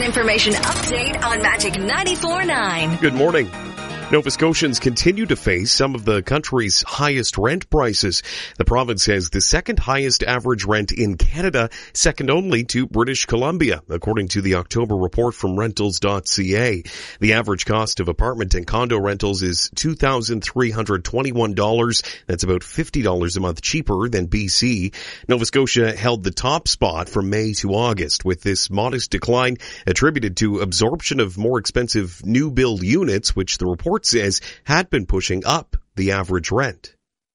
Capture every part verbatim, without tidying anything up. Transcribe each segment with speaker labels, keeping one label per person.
Speaker 1: information update on Magic ninety-four point nine.
Speaker 2: Good morning. Nova Scotians continue to face some of the country's highest rent prices. The province has the second highest average rent in Canada, second only to British Columbia, according to the October report from rentals dot c a. The average cost of apartment and condo rentals is two thousand three hundred twenty-one dollars. That's about fifty dollars a month cheaper than B C. Nova Scotia held the top spot from May to August, with this modest decline attributed to absorption of more expensive new build units, which the report says had been pushing up the average rent.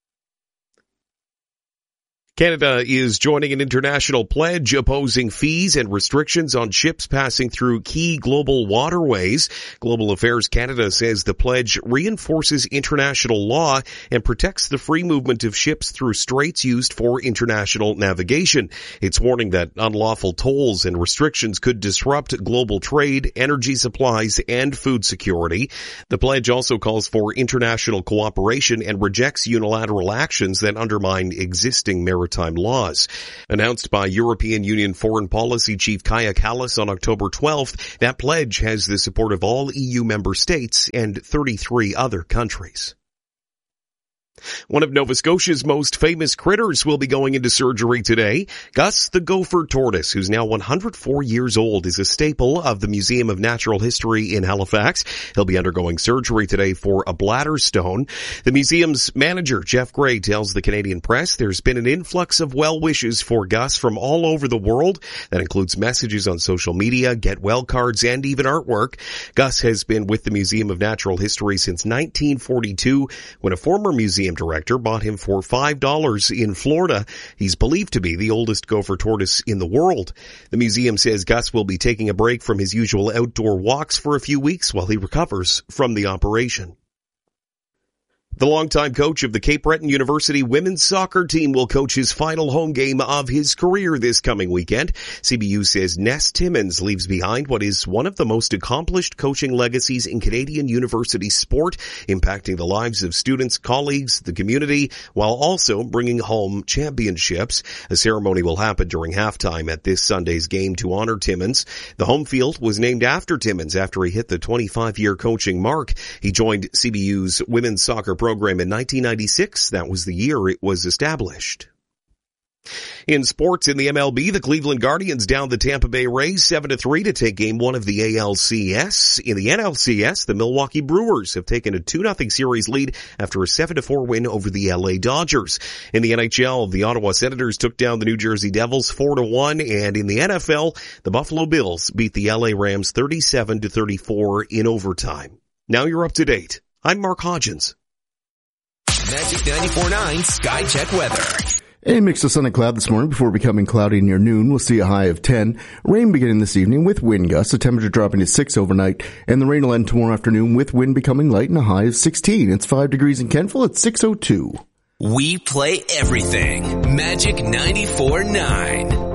Speaker 2: Canada is joining an international pledge opposing fees and restrictions on ships passing through key global waterways. Global Affairs Canada says the pledge reinforces international law and protects the free movement of ships through straits used for international navigation. It's warning that unlawful tolls and restrictions could disrupt global trade, energy supplies, and food security. The pledge also calls for international cooperation and rejects unilateral actions that undermine existing maritime Maritime laws. Announced by European Union Foreign Policy Chief Kaja Kallas on October twelfth, that pledge has the support of all E U member states and thirty-three other countries. One of Nova Scotia's most famous critters will be going into surgery today. Gus the gopher tortoise, who's now one hundred four years old, is a staple of the Museum of Natural History in Halifax. He'll be undergoing surgery today for a bladder stone. The museum's manager, Jeff Gray, tells the Canadian Press there's been an influx of well wishes for Gus from all over the world. That includes messages on social media, get well cards, and even artwork. Gus has been with the Museum of Natural History since nineteen forty-two, when a former museum director bought him for five dollars in Florida. He's believed to be the oldest gopher tortoise in the world. The museum says Gus will be taking a break from his usual outdoor walks for a few weeks while he recovers from the operation. The longtime coach of the Cape Breton University women's soccer team will coach his final home game of his career this coming weekend. C B U says Ness Timmins leaves behind what is one of the most accomplished coaching legacies in Canadian university sport, impacting the lives of students, colleagues, the community, while also bringing home championships. A ceremony will happen during halftime at this Sunday's game to honor Timmins. The home field was named after Timmins after he hit the twenty-five-year coaching mark. He joined C B U's women's soccer program in nineteen ninety-six. That was the year it was established. In sports, in the M L B, the Cleveland Guardians downed the Tampa Bay Rays seven to three to take game one of the A L C S. In the N L C S, the Milwaukee Brewers have taken a two nothing series lead after a seven to four win over the L A Dodgers. In the N H L, the Ottawa Senators took down the New Jersey Devils four to one, and in the N F L, the Buffalo Bills beat the L A Rams thirty-seven to thirty-four in overtime. Now you're up to date. I'm Mark Hodgins.
Speaker 3: Magic ninety-four point nine Sky Check weather.
Speaker 4: A mix of sun and cloud this morning before becoming cloudy near noon. We'll see a high of ten. Rain beginning this evening with wind gusts, the temperature dropping to six overnight, and the rain will end tomorrow afternoon with wind becoming light and a high of sixteen. It's five degrees in Kentville at six oh two.
Speaker 3: We play everything. Magic ninety-four point nine.